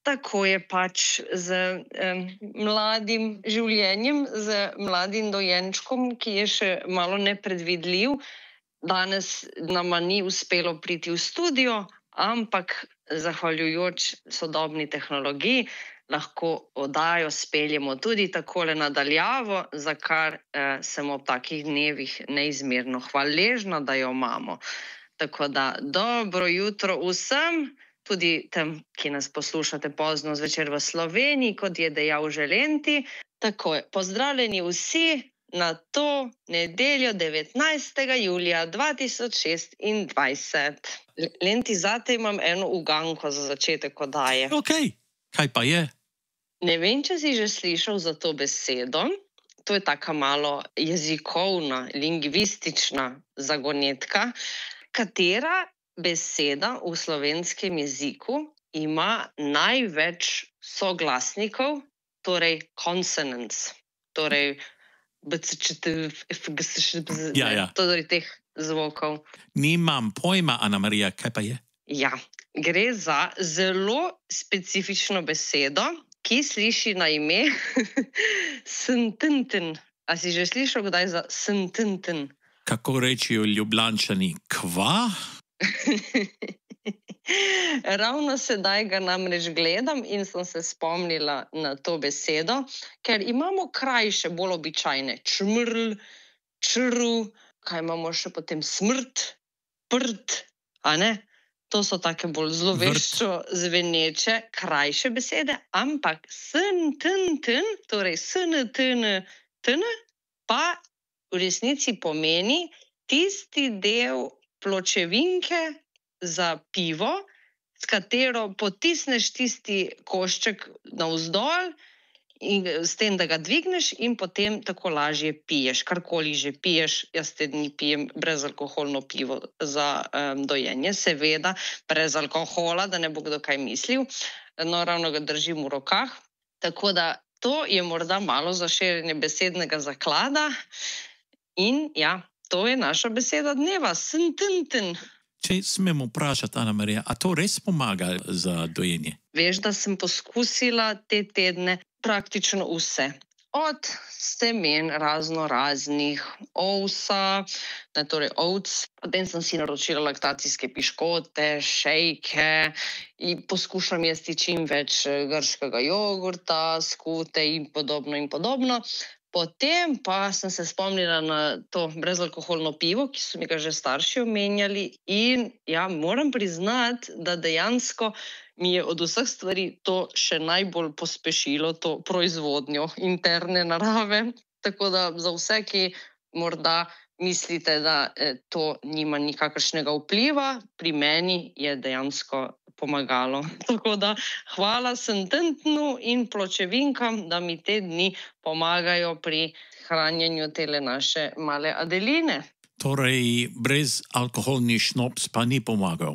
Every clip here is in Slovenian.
tako je pač z mladim življenjem, z mladim dojenčkom, ki je še malo nepredvidljiv. Danes nama ni uspelo priti v studio, ampak zahvaljujoč sodobni tehnologiji lahko oddajo speljemo tudi takole nadaljavo, za kar sem ob takih dnevih neizmerno hvaležna, da jo imamo. Tako da dobro jutro vsem, tudi tem, ki nas poslušate pozno zvečer v Sloveniji, kot je dejal že Lenti. Tako je, pozdravljeni vsi na to nedeljo 19. julija 2026. Lenti, zate imam eno uganko za začetek oddaje. Okej, kaj pa je? Ne vem, če si že slišal za to besedo. To je taka malo jezikovna, lingvistična zagonetka. Katera beseda v slovenskem jeziku ima največ soglasnikov, torej consonants, torej torej teh zvokov. Nimam pojma, Anamarija, kaj pa je? Ja, gre za zelo specifično besedo, ki sliši na ime sntenten. A si že slišal kdaj za sntenten? Kako rečijo Ljubljančani, kva? Ravno sedaj ga namreč gledam in sem se spomnila na to besedo, ker imamo krajše, bolj običajne. Čmrl, črv, kaj imamo še potem, smrt, prt, a ne? To so take bolj zloveščo zveneče, krajše besede, ampak sntenten, torej sntn, pa v resnici pomeni tisti del pločevinke za pivo, s katero potisneš tisti košček navzdol in s tem, da ga dvigneš in potem tako lažje piješ. Karkoli že piješ, jaz te dni pijem brezalkoholno pivo za dojenje, seveda brez alkohola, da ne bo kdo kaj mislil. No, ravno ga držim v rokah. Tako da to je morda malo za širjenje besednega zaklada. In ja, to je naša beseda dneva, sntenten. Če smemo vprašati, Anamarija, a to res pomaga za dojenje? Veš, da sem poskusila te tedne praktično vse. Od semen razno raznih, ovsa, torej ovc, potem sem si naročila laktacijske piškote, šejke in poskušam jesti čim več grškega jogurta, skute in podobno. Potem pa sem se spomnila na to brezalkoholno pivo, ki so mi ga že starši omenjali in ja, moram priznati, da dejansko mi je od vseh stvari to še najbolj pospešilo, to proizvodnjo interne narave. Tako da za vse, ki morda mislite, da to nima nikakršnega vpliva, pri meni je dejansko pomagalo. Tako da hvala sntentnu in pločevinkam, da mi te dni pomagajo pri hranjenju tele naše male Adeline. Torej, brezalkoholni šnops pa ni pomagal?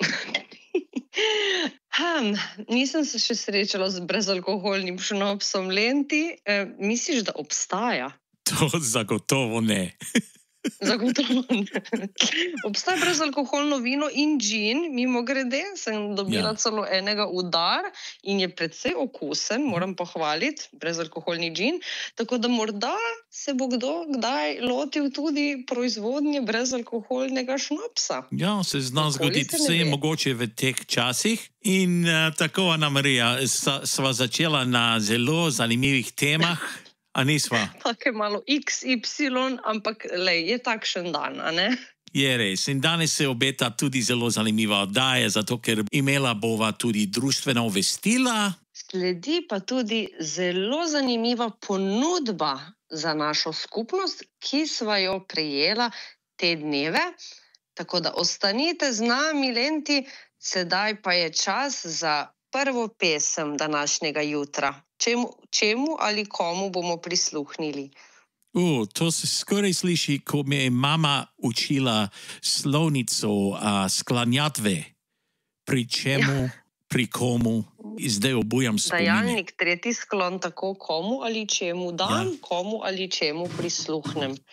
Nisem se še srečala z brezalkoholnim šnopsom, Lenti. Misliš, da obstaja? To zagotovo ne. Zagotovo ne. Obstaja brezalkoholno vino in džin, mimogrede, sem dobila celo enega udar in je precej okusen, moram pohvaliti, brezalkoholni džin, tako da morda se bo kdo kdaj lotil tudi proizvodnje brezalkoholnega šnopsa. Ja, se zna zgoditi vse mogoče v teh časih in tako, Anamarija, sva začela na zelo zanimivih temah. A nisva? Take malo XY, ampak lej, je takšen dan, a ne? Je res. In danes se obeta tudi zelo zanimiva oddaja, zato ker imela bova tudi društvena obvestila. Sledi pa tudi zelo zanimiva ponudba za našo skupnost, ki sva jo prejela te dneve. Tako da ostanite z nami, Lenti, sedaj pa je čas za prvo pesem današnjega jutra. Čemu ali komu bomo prisluhnili? To se skoraj sliši, ko me je mama učila slovnico sklanjatve. Pri čemu, pri komu, zdaj obujam spomine. Dajalnik, tretji sklon, tako komu ali čemu dam, komu ali čemu prisluhnem.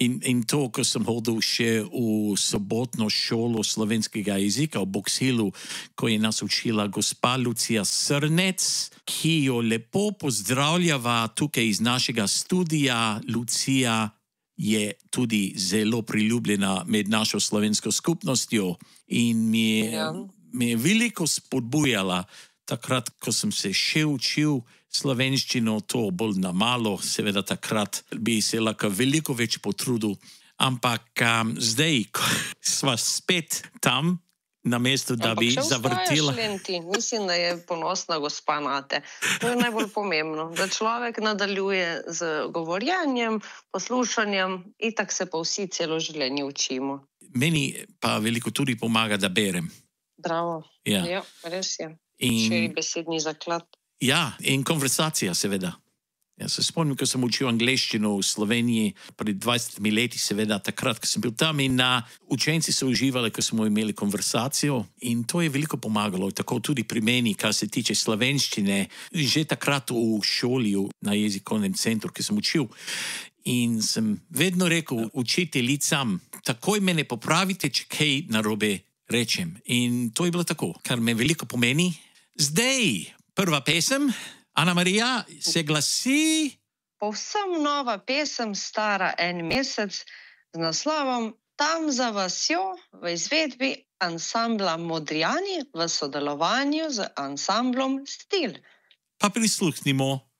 In to, ko sem hodil še v sobotno šolo slovenskega jezika v Bokshilu, ko je nas učila gospa Lucija Srnec, ki jo lepo pozdravljava tukaj iz našega studia. Lucija je tudi zelo priljubljena med našo slovensko skupnostjo in me je veliko spodbujala takrat, ko sem se še učil slovenščino, to bolj na malo, seveda takrat bi se lahko veliko več potrudil, ampak zdaj, ko sva spet tam, na mestu, da bi zavrtila. Mislim, da je ponosna gospa nate. To je najbolj pomembno, da človek nadaljuje z govorjenjem, poslušanjem, itak se pa vsi celo življenje učimo. Meni pa veliko tudi pomaga, da berem. Bravo. Ja, res je. Širi besedni zaklad. Ja, in konversacija, seveda. Jaz se spomnim, ko sem učil angleščino v Sloveniji pred 20 leti, seveda takrat, ko sem bil tam in učenci so uživali, ko smo imeli konversacijo in to je veliko pomagalo. Tako tudi pri meni, kar se tiče slovenščine, že takrat v šoli, na jezikovnem centru, ki sem učil. In sem vedno rekel učiteljicam, takoj me ne popravite, če kaj narobe rečem. In to je bilo tako, kar me veliko pomeni. Zdaj, prva pesem, Ana Marija, se glasi... Povsem nova pesem, stara 1 mesec, z naslovom Tam za vasjo v izvedbi ansambla Modrijani v sodelovanju z ansamblom Stil. Pa prisluhnimo.